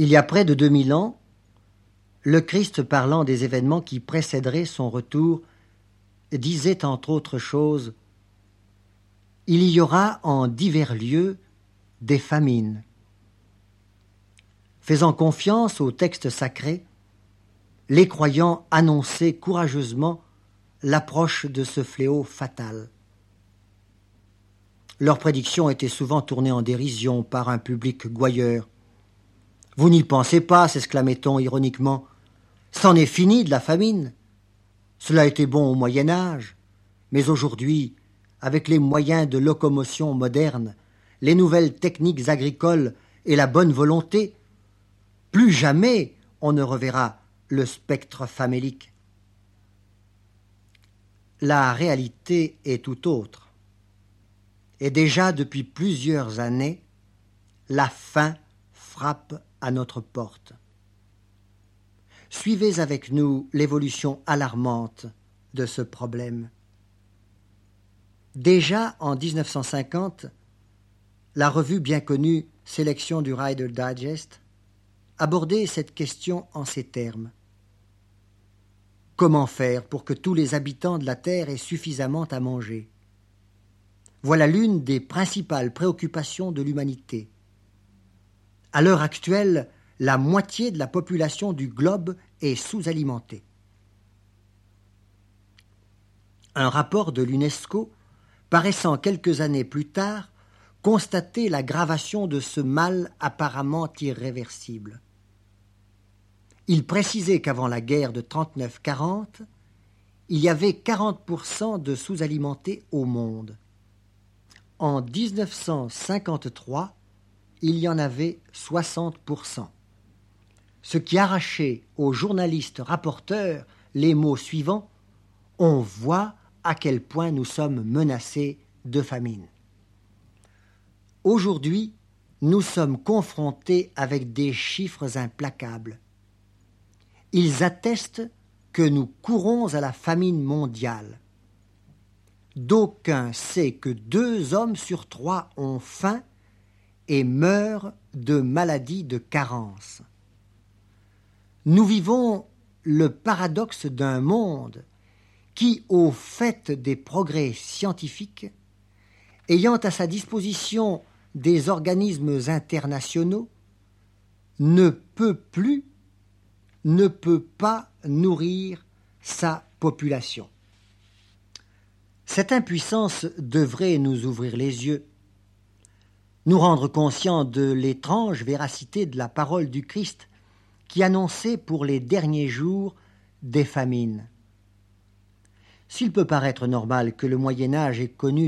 Il y a près de 2000 ans, le Christ, parlant des événements qui précéderaient son retour, disait entre autres choses « Il y aura en divers lieux des famines ». Faisant confiance au texte sacré, les croyants annonçaient courageusement l'approche de ce fléau fatal. Leurs prédictions étaient souvent tournées en dérision par un public gouailleur. « Vous n'y pensez pas » s'exclamait-on ironiquement. « C'en est fini de la famine. Cela était bon au Moyen-Âge, mais aujourd'hui, avec les moyens de locomotion modernes, les nouvelles techniques agricoles et la bonne volonté, plus jamais on ne reverra le spectre famélique. » La réalité est tout autre. Et déjà depuis plusieurs années, la faim frappe à notre porte. Suivez avec nous l'évolution alarmante de ce problème. Déjà en 1950, la revue bien connue Sélection du Reader Digest abordait cette question en ces termes. Comment faire pour que tous les habitants de la Terre aient suffisamment à manger ? Voilà l'une des principales préoccupations de l'humanité. À l'heure actuelle, la moitié de la population du globe est sous-alimentée. Un rapport de l'UNESCO, paraissant quelques années plus tard, constatait l'aggravation de ce mal apparemment irréversible. Il précisait qu'avant la guerre de 39-40, il y avait 40% de sous-alimentés au monde. En 1953, il y en avait 60%. Ce qui arrachait aux journalistes rapporteurs les mots suivants « On voit à quel point nous sommes menacés de famine ». Aujourd'hui, nous sommes confrontés avec des chiffres implacables. Ils attestent que nous courons à la famine mondiale. D'aucuns savent que 2 hommes sur 3 ont faim et meurent de maladies de carence. Nous vivons le paradoxe d'un monde qui, au fait des progrès scientifiques, ayant à sa disposition des organismes internationaux, ne peut pas nourrir sa population. Cette impuissance devrait nous ouvrir les yeux, nous rendre conscients de l'étrange véracité de la parole du Christ qui annonçait pour les derniers jours des famines. S'il peut paraître normal que le Moyen-Âge ait connu